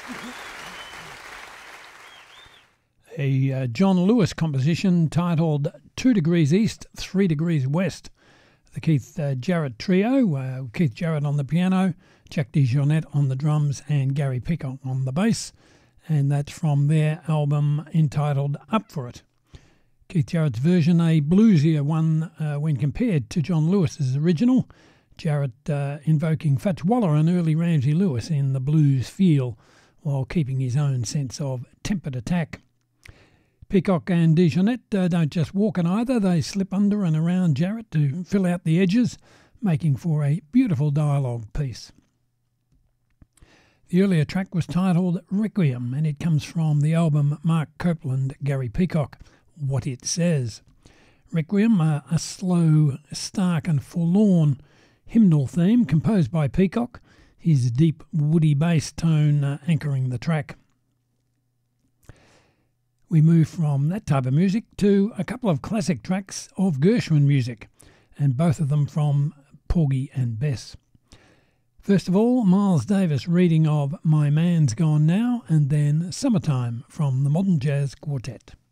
A John Lewis composition titled 2 Degrees East, 3 Degrees West. The Keith Jarrett Trio, Keith Jarrett on the piano, Jack DeJohnette on the drums and Gary Peacock on the bass. And that's from their album entitled Up For It. Keith Jarrett's version, a bluesier one when compared to John Lewis's original. Jarrett invoking Fats Waller and early Ramsey Lewis in the blues feel while keeping his own sense of tempered attack. Peacock and DeJohnette don't just walk on either, they slip under and around Jarrett to fill out the edges, making for a beautiful dialogue piece. The earlier track was titled Requiem, and it comes from the album Mark Copeland, Gary Peacock, What It Says. Requiem, a slow, stark and forlorn hymnal theme composed by Peacock, his deep woody bass tone anchoring the track. We move from that type of music to a couple of classic tracks of Gershwin music, and both of them from Porgy and Bess. First of all, Miles Davis reading of My Man's Gone Now, and then Summertime from the Modern Jazz Quartet.